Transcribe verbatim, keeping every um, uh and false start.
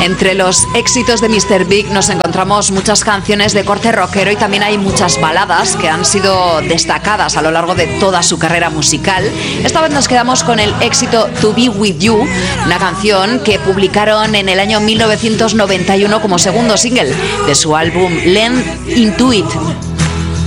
Entre los éxitos de míster Big nos encontramos muchas canciones de corte rockero y también hay muchas baladas que han sido destacadas a lo largo de toda su carrera musical. Esta vez nos quedamos con el éxito To Be With You, una canción que publicaron en el año mil novecientos noventa y uno como segundo single de su álbum Lean Into It.